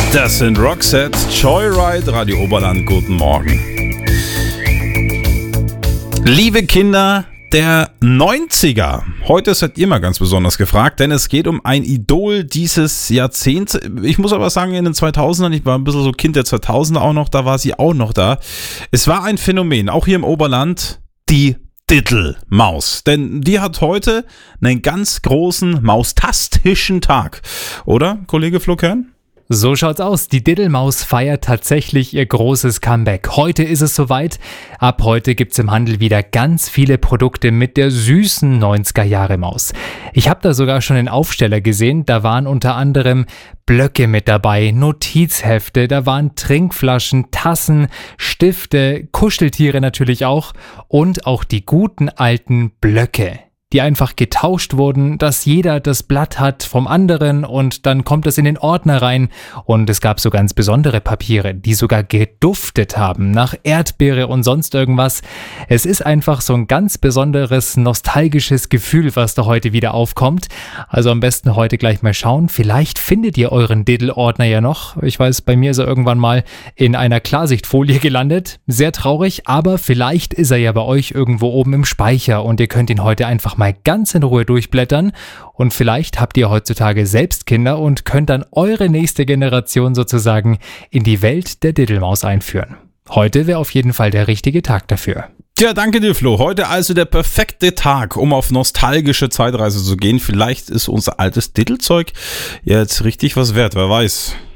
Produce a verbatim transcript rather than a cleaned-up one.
Das sind Roxette, Joyride, Radio Oberland, guten Morgen. Liebe Kinder der neunziger, heute seid ihr mal ganz besonders gefragt, denn es geht um ein Idol dieses Jahrzehnts. Ich muss aber sagen, in den zweitausendern, ich war ein bisschen so Kind der zweitausender auch noch, da war sie auch noch da. Es war ein Phänomen, auch hier im Oberland, die Diddle-Maus, denn die hat heute einen ganz großen maustastischen Tag, oder, Kollege Flo Kern? So schaut's aus. Die Diddle-Maus feiert tatsächlich ihr großes Comeback. Heute ist es soweit. Ab heute gibt's im Handel wieder ganz viele Produkte mit der süßen neunziger-Jahre-Maus. Ich habe da sogar schon den Aufsteller gesehen. Da waren unter anderem Blöcke mit dabei, Notizhefte, da waren Trinkflaschen, Tassen, Stifte, Kuscheltiere natürlich auch und auch die guten alten Blöcke, die einfach getauscht wurden, dass jeder das Blatt hat vom anderen und dann kommt es in den Ordner rein und es gab so ganz besondere Papiere, die sogar geduftet haben nach Erdbeere und sonst irgendwas. Es ist einfach so ein ganz besonderes nostalgisches Gefühl, was da heute wieder aufkommt. Also am besten heute gleich mal schauen, vielleicht findet ihr euren Diddle-Ordner ja noch. Ich weiß, bei mir ist er irgendwann mal in einer Klarsichtfolie gelandet. Sehr traurig, aber vielleicht ist er ja bei euch irgendwo oben im Speicher und ihr könnt ihn heute einfach mal ganz in Ruhe durchblättern und vielleicht habt ihr heutzutage selbst Kinder und könnt dann eure nächste Generation sozusagen in die Welt der Diddle-Maus einführen. Heute wäre auf jeden Fall der richtige Tag dafür. Ja, danke dir, Flo. Heute also der perfekte Tag, um auf nostalgische Zeitreise zu gehen. Vielleicht ist unser altes Diddle-Zeug jetzt richtig was wert, wer weiß.